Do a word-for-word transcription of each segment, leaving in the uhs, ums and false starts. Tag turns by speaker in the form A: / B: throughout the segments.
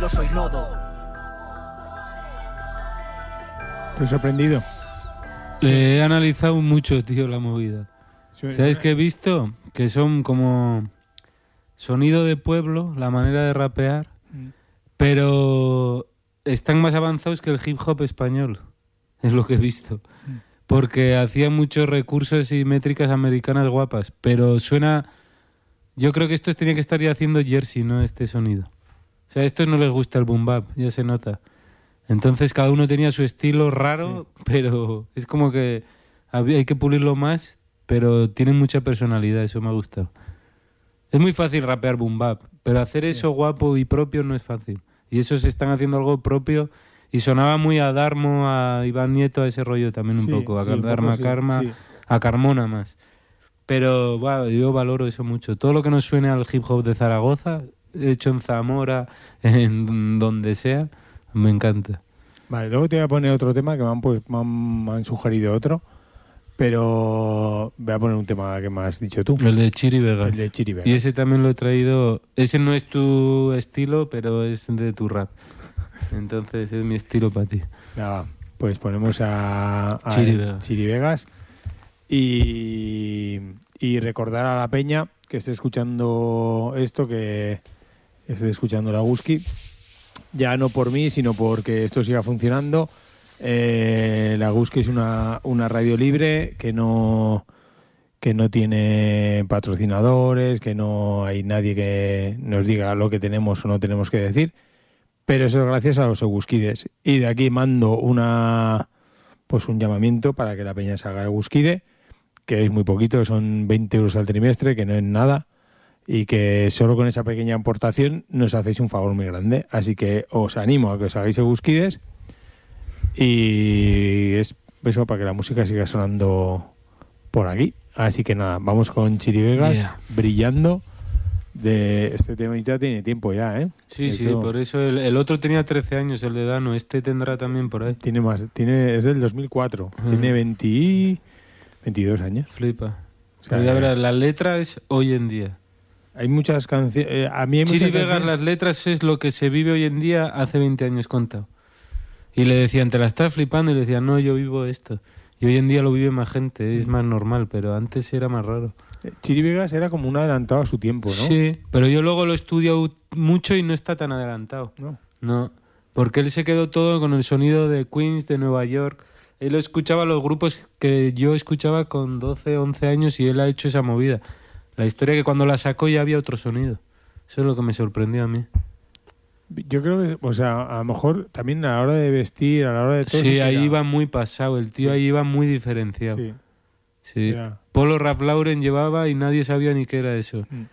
A: estilo soy nodo.
B: ¿Te has sorprendido?
C: Le he analizado mucho, tío, la movida.
B: Sí,
C: ¿Sabes
B: sí.
C: qué he visto? Que son como sonido de pueblo, la manera de rapear,
B: Mm.
C: pero están más avanzados que el hip hop español, es lo que he visto.
B: Mm.
C: Porque hacían muchos recursos y métricas americanas guapas, pero suena... Yo creo que estos tenían que estar ya haciendo Jersey, ¿no? Este sonido. O sea, a estos no les gusta el boom bap, ya se nota. Entonces cada uno tenía su estilo raro, sí. Pero es como que había, hay que pulirlo más, pero tienen mucha personalidad, eso me ha gustado. Es muy fácil rapear boom bap, pero hacer sí. eso guapo y propio no es fácil. Y esos están haciendo algo propio y sonaba muy a Darmo, a Iván Nieto, a ese rollo también un sí, poco, a sí, Dharma poco, Karma, sí, sí. a Carmona más. Pero bueno, yo valoro eso mucho. Todo lo que nos suene al hip hop de Zaragoza, hecho en Zamora, en donde sea, me encanta.
B: Vale, luego te voy a poner otro tema que me han, pues, me han, me han sugerido otro, pero voy a poner un tema que me has dicho tú.
C: El de Chiri Vegas.
B: El de Chiri Vegas.
C: Y ese también lo he traído. Ese no es tu estilo, pero es de tu rap. Entonces es mi estilo para ti.
B: Nada, pues ponemos a, a
C: Chiri Vegas.
B: Chiri Vegas y, y recordar a la peña que esté escuchando esto, que esté escuchando la Guski. Ya no por mí, sino porque esto siga funcionando. Eh, la Guski es una, una radio libre que no, que no tiene patrocinadores, que no hay nadie que nos diga lo que tenemos o no tenemos que decir. Pero eso es gracias a los Eguskides. Y de aquí mando una pues un llamamiento para que la peña se haga Eguskide, que es muy poquito, son veinte euros al trimestre, que no es nada. Y que solo con esa pequeña aportación nos hacéis un favor muy grande. Así que os animo a que os hagáis Eguskides y es eso para que la música siga sonando por aquí. Así que nada, vamos con Chiri Vegas, yeah. Brillando. De este tema ya tiene tiempo ya, ¿eh?
C: Sí,
B: Esto...
C: sí, por eso el, el otro tenía trece años, el de Dano, este tendrá también por ahí.
B: Tiene más, tiene es del dos mil cuatro, uh-huh. Tiene veinte, veintidós años.
C: Flipa. O sea, pero ya verás, la letra es hoy en día.
B: Hay muchas canciones. Eh, a mí hay
C: Chiri
B: muchas
C: Vegas,
B: canciones...
C: las letras es lo que se vive hoy en día hace veinte años contado. Y le decían, te la estás flipando, y le decían, no, yo vivo esto. Y hoy en día lo vive más gente, es más normal, pero antes era más raro.
B: Chiri Vegas era como un adelantado a su tiempo, ¿no?
C: Sí, pero yo luego lo he estudiado mucho y no está tan adelantado.
B: No.
C: No, porque él se quedó todo con el sonido de Queens, de Nueva York. Él escuchaba los grupos que yo escuchaba con doce, once años y él ha hecho esa movida. La historia es que cuando la sacó ya había otro sonido. Eso es lo que me sorprendió a mí.
B: Yo creo que, o sea, a lo mejor también a la hora de vestir, a la hora de todo...
C: Sí, ahí iba muy pasado, el tío sí. ahí iba muy diferenciado.
B: Sí.
C: Sí. Era. Polo Ralph Lauren llevaba y nadie sabía ni qué era eso. Mm.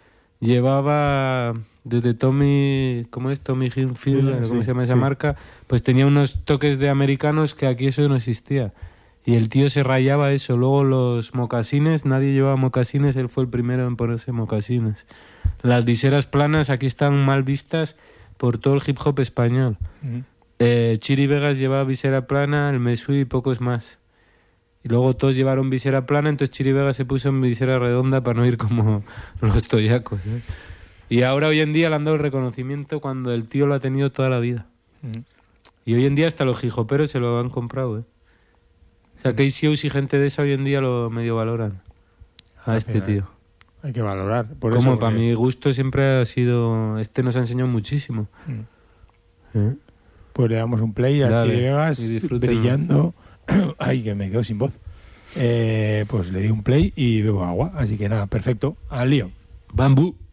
C: Llevaba desde Tommy, ¿cómo es? Tommy Hilfiger, sí, ¿cómo se llama esa sí. marca? Pues tenía unos toques de americanos que aquí eso no existía. Y el tío se rayaba eso. Luego los mocasines, nadie llevaba mocasines, él fue el primero en ponerse mocasines. Las viseras planas aquí están mal vistas por todo el hip hop español. Mm. Eh, Chiri Vegas llevaba visera plana, el Mesui y pocos más. Y luego todos llevaron visera plana, entonces Chiri Vegas se puso en visera redonda para no ir como los toyacos, ¿eh? Y ahora hoy en día le han dado el reconocimiento cuando el tío lo ha tenido toda la vida. Mm. Y hoy en día hasta los hijoperos se lo han comprado, ¿eh? O sea, que K C Os y gente de esa hoy en día lo medio valoran a este final, tío.
B: Hay que valorar. Por
C: Como
B: eso,
C: para
B: porque...
C: mi gusto siempre ha sido... Este nos ha enseñado muchísimo. Mm.
B: ¿Eh? Pues le damos un play a Chiri Vegas brillando... Ay, que me quedo sin voz. Eh, pues le di un play y bebo agua. Así que nada, perfecto. Al lío.
C: Bambú.